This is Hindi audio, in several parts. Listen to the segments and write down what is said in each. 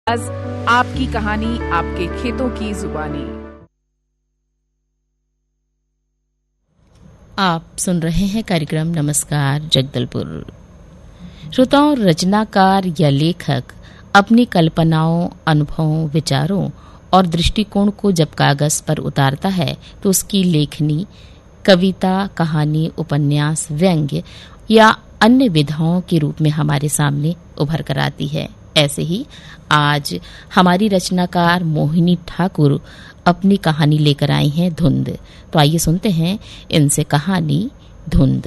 आज आपकी कहानी, आपके खेतों की जुबानी। आप सुन रहे हैं कार्यक्रम नमस्कार जगदलपुर। श्रोताओं, रचनाकार या लेखक अपनी कल्पनाओं, अनुभवों, विचारों और दृष्टिकोण को जब कागज पर उतारता है तो उसकी लेखनी कविता, कहानी, उपन्यास, व्यंग्य या अन्य विधाओं के रूप में हमारे सामने उभर कर आती है। ऐसे ही आज हमारी रचनाकार मोहिनी ठाकुर अपनी कहानी लेकर आई हैं धुंध। तो आइए सुनते हैं इनसे कहानी धुंध।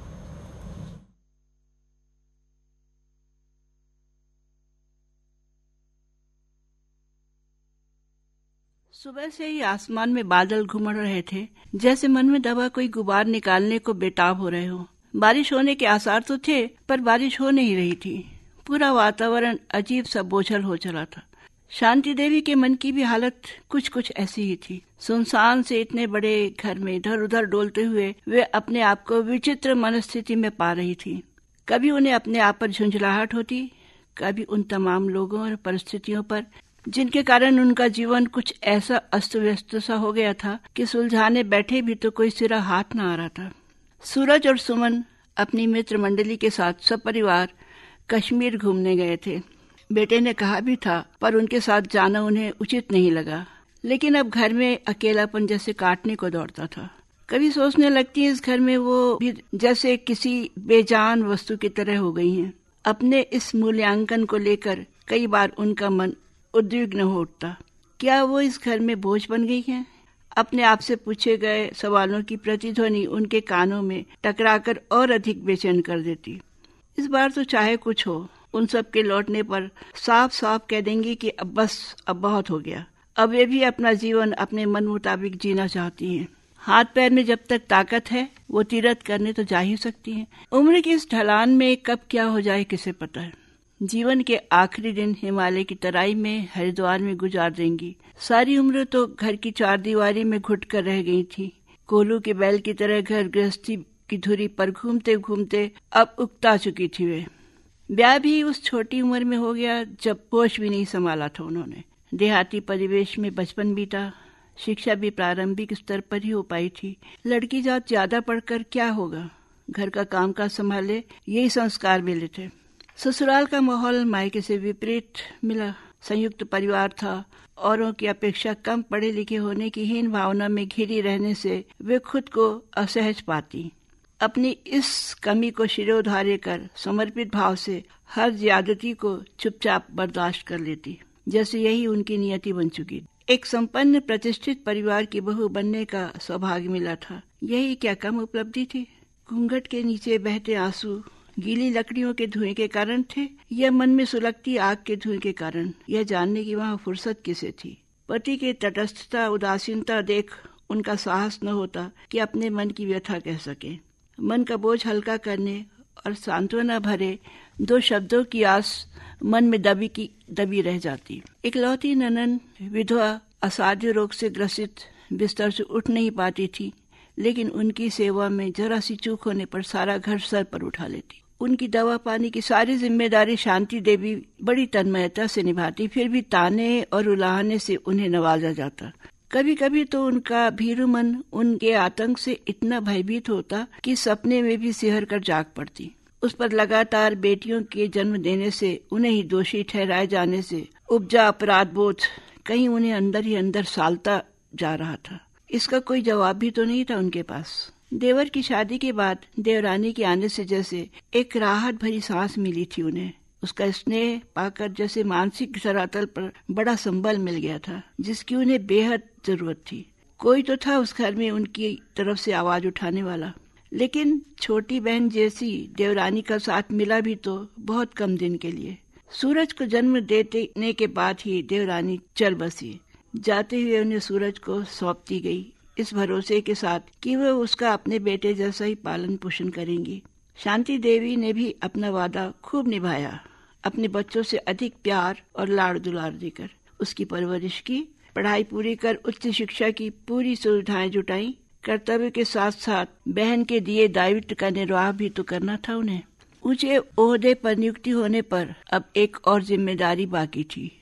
सुबह से ही आसमान में बादल घुमड़ रहे थे, जैसे मन में दबा कोई गुबार निकालने को बेताब हो रहे हो। बारिश होने के आसार तो थे, पर बारिश हो नहीं रही थी। पूरा वातावरण अजीब सा बोझल हो चला था। शांति देवी के मन की भी हालत कुछ कुछ ऐसी ही थी। सुनसान से इतने बड़े घर में इधर उधर डोलते हुए वे अपने आप को विचित्र मनस्थिति में पा रही थी। कभी उन्हें अपने आप पर झुंझलाहट होती, कभी उन तमाम लोगों और परिस्थितियों पर जिनके कारण उनका जीवन कुछ ऐसा अस्त व्यस्त सा हो गया था कि सुलझाने बैठे भी तो कोई सिरा हाथ न आ रहा था। सूरज और सुमन अपनी मित्र मंडली के साथ सपरिवार कश्मीर घूमने गए थे। बेटे ने कहा भी था, पर उनके साथ जाना उन्हें उचित नहीं लगा। लेकिन अब घर में अकेलापन जैसे काटने को दौड़ता था। कभी सोचने लगती है इस घर में वो भी जैसे किसी बेजान वस्तु की तरह हो गई हैं। अपने इस मूल्यांकन को लेकर कई बार उनका मन उद्विग्न हो उठता। क्या वो इस घर में बोझ बन गई है? अपने आप से पूछे गए सवालों की प्रतिध्वनि उनके कानों में टकराकर और अधिक बेचैन कर देती। इस बार तो चाहे कुछ हो, उन सब के लौटने पर साफ साफ कह देंगी कि अब बस, अब बहुत हो गया। अब वे भी अपना जीवन अपने मन मुताबिक जीना चाहती हैं। हाथ पैर में जब तक ताकत है वो तीरथ करने तो जा ही सकती हैं। उम्र की इस ढलान में कब क्या हो जाए किसे पता है। जीवन के आखिरी दिन हिमालय की तराई में, हरिद्वार में गुजार देंगी। सारी उम्र तो घर की चारदीवारी में घुट कर रह गई थी। कोल्हू के बैल की तरह घर गृहस्थी की धुरी पर घूमते घूमते अब उकता चुकी थी वे। ब्याह भी उस छोटी उम्र में हो गया जब होश भी नहीं संभाला था उन्होंने। देहाती परिवेश में बचपन बीता। शिक्षा भी प्रारंभिक स्तर पर ही हो पाई थी। लड़की जात ज्यादा पढ़कर क्या होगा, घर का काम काज संभाले, यही संस्कार मिले थे। ससुराल का माहौल मायके से विपरीत मिला। संयुक्त परिवार था। औरों की अपेक्षा कम पढ़े लिखे होने की हीन भावना में घिरी रहने से वे खुद को असहज पाती। अपनी इस कमी को शिरोधार्य कर समर्पित भाव से हर ज्यादती को चुपचाप बर्दाश्त कर लेती, जैसे यही उनकी नियति बन चुकी। एक संपन्न प्रतिष्ठित परिवार की बहू बनने का सौभाग्य मिला था। यही क्या कम उपलब्धि थी? घूंघट के नीचे बहते आंसू गीली लकड़ियों के धुएं के कारण थे या मन में सुलगती आग के धुएं के कारण, यह जानने की वहां फुर्सत किसे थी। पति के तटस्थता, उदासीनता देख उनका साहस न होता कि अपने मन की व्यथा कह सके। मन का बोझ हल्का करने और सांत्वना भरे दो शब्दों की आस मन में दबी की दबी रह जाती। इकलौती ननन विधवा असाध्य रोग से ग्रसित बिस्तर से उठ नहीं पाती थी, लेकिन उनकी सेवा में जरा सी चूक होने पर सारा घर सर पर उठा लेती। उनकी दवा पानी की सारी जिम्मेदारी शांति देवी बड़ी तन्मयता से निभाती, फिर भी ताने और रुलाहने से उन्हें नवाजा जाता। कभी कभी तो उनका भीरू मन उनके आतंक से इतना भयभीत होता कि सपने में भी सिहर कर जाग पड़ती। उस पर लगातार बेटियों के जन्म देने से, उन्हें ही दोषी ठहराए जाने से उपजा अपराध बोध कहीं उन्हें अंदर ही अंदर सालता जा रहा था। इसका कोई जवाब भी तो नहीं था उनके पास। देवर की शादी के बाद देवरानी के आने से जैसे एक राहत भरी सांस मिली थी उन्हें। उसका स्नेह पाकर जैसे मानसिक धरातल पर बड़ा संबल मिल गया था, जिसकी उन्हें बेहद जरूरत थी। कोई तो था उस घर में उनकी तरफ से आवाज उठाने वाला, लेकिन छोटी बहन जैसी देवरानी का साथ मिला भी तो बहुत कम दिन के लिए। सूरज को जन्म देने के बाद ही देवरानी चल बसी। जाते हुए उन्हें सूरज को सौंपती गई, इस भरोसे के साथ कि वह उसका अपने बेटे जैसा ही पालन पोषण करेंगी। शांति देवी ने भी अपना वादा खूब निभाया। अपने बच्चों से अधिक प्यार और लाड़ दुलार देकर उसकी परवरिश की। पढ़ाई पूरी कर उच्च शिक्षा की पूरी सुविधाएं जुटाई। कर्तव्य के साथ साथ बहन के दिए दायित्व का निर्वाह भी तो करना था उन्हें। ऊंचे ओहदे पर नियुक्ति होने पर अब एक और जिम्मेदारी बाकी थी।